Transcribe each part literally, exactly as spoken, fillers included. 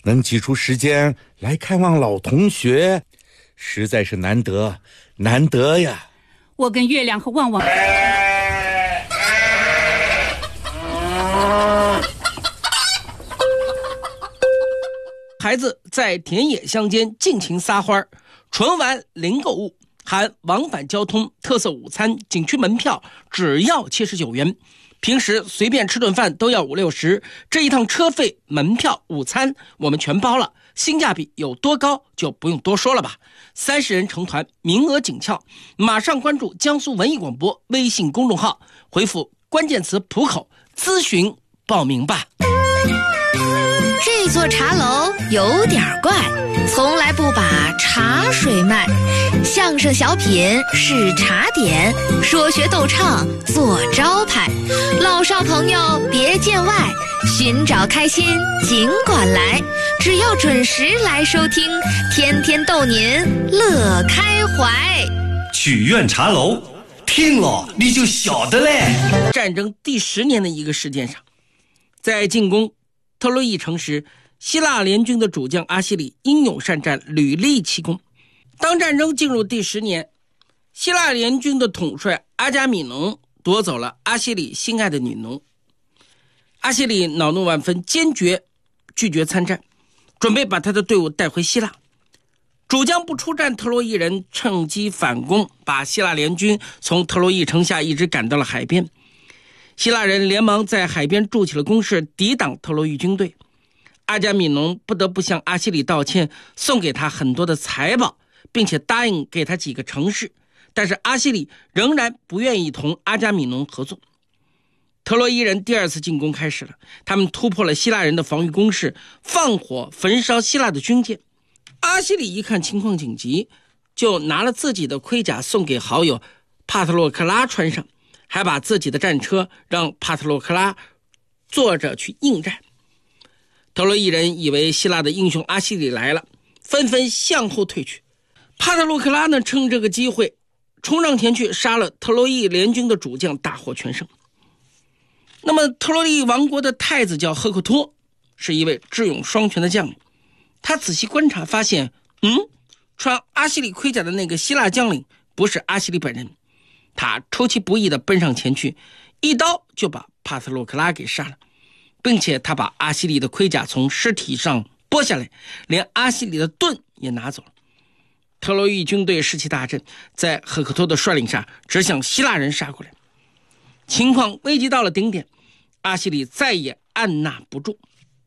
能挤出时间来看望老同学，实在是难得难得呀。 我跟月亮和旺旺孩子在田野乡间尽情撒欢，纯玩零购物，含往返交通、特色午餐、景区门票只要七十九元，平时随便吃顿饭都要五六十，这一趟车费、门票、午餐我们全包了，性价比有多高就不用多说了吧。三十人成团，名额紧俏，马上关注江苏文艺广播微信公众号，回复关键词浦口咨询报名吧。 这座茶楼有点怪，从来不把茶水卖，相声小品是茶点，说学逗唱做招牌，老少朋友别见外，寻找开心尽管来，只要准时来收听，天天逗您乐开怀。 曲苑茶楼，听了你就晓得嘞。 战争第十年的一个事件上，在进攻特洛伊城时，希腊联军的主将阿西里英勇善战，屡立奇功。当战争进入第十年，希腊联军的统帅阿伽米农夺走了阿西里心爱的女农。阿西里恼怒万分，坚决拒绝参战，准备把他的队伍带回希腊。主将不出战，特洛伊人趁机反攻，把希腊联军从特洛伊城下一直赶到了海边。希腊人连忙在海边筑起了工事，抵挡特洛伊军队。阿伽米农不得不向阿西里道歉，送给他很多的财宝，并且答应给他几个城市，但是阿西里仍然不愿意同阿伽米农合作。特洛伊人第二次进攻开始了，他们突破了希腊人的防御工事，放火焚烧希腊的军舰。阿西里一看情况紧急，就拿了自己的盔甲送给好友帕特洛克拉穿上，还把自己的战车让帕特洛克拉坐着去应战。特洛伊人以为希腊的英雄阿西里来了，纷纷向后退去。帕特洛克拉呢，趁这个机会冲上前去，杀了特洛伊联军的主将，大获全胜。那么特洛伊王国的太子叫赫克托，是一位智勇双全的将领。他仔细观察发现，嗯，穿阿西里盔甲的那个希腊将领不是阿西里本人。他出其不意地奔上前去，一刀就把帕特洛克拉给杀了，并且他把阿西里的盔甲从尸体上剥下来，连阿西里的盾也拿走了。特洛伊军队士气大振，在赫克托的率领下直向希腊人杀过来。情况危急到了顶点，阿西里再也按捺不住，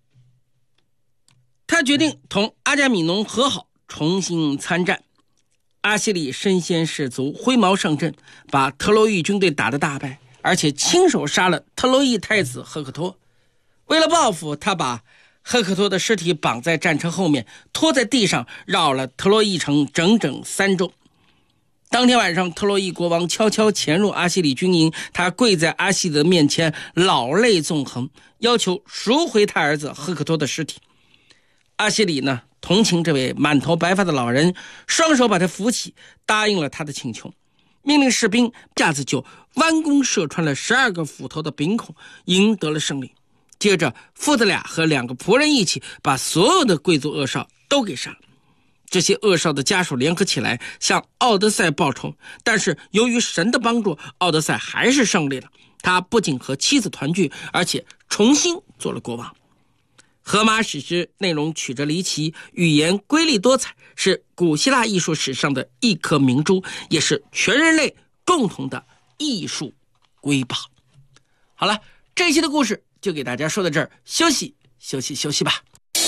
他决定同阿伽米农和好，重新参战。阿西里身先士卒，挥矛上阵，把特洛伊军队打得大败，而且亲手杀了特洛伊太子赫克托。为了报复，他把赫克托的尸体绑在战车后面，拖在地上，绕了特洛伊城整整三周。当天晚上，特洛伊国王悄悄潜入阿西里军营，他跪在阿西里的面前，老泪纵横，要求赎回他儿子赫克托的尸体。阿西里呢，同情这位满头白发的老人，双手把他扶起，答应了他的请求，命令士兵一下子就弯弓射穿了十二个斧头的鼻孔，赢得了胜利。接着父子俩和两个仆人一起把所有的贵族恶少都给杀了。这些恶少的家属联合起来向奥德赛报仇，但是由于神的帮助，奥德赛还是胜利了。他不仅和妻子团聚，而且重新做了国王。荷马史诗内容曲折离奇，语言瑰丽多彩，是古希腊艺术史上的一颗明珠，也是全人类共同的艺术瑰宝。好了，这一期的故事就给大家说到这儿，休息休息休息吧。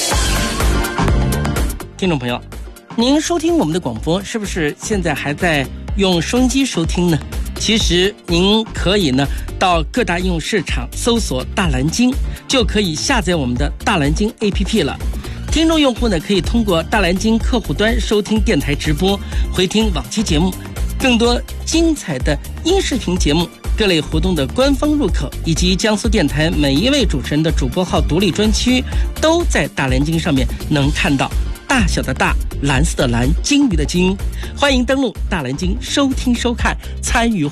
听众朋友，您收听我们的广播是不是现在还在用收音机收听呢？其实您可以呢到各大应用市场搜索大蓝鲸，就可以下载我们的大蓝鲸 A P P 了。听众用户呢可以通过大蓝鲸客户端收听电台直播，回听往期节目，更多精彩的音视频节目，各类活动的官方入口，以及江苏电台每一位主持人的主播号独立专区，都在大蓝鲸上面能看到。大小的大，蓝色的蓝，鲸鱼的鲸，欢迎登录大蓝鲸收听收看参与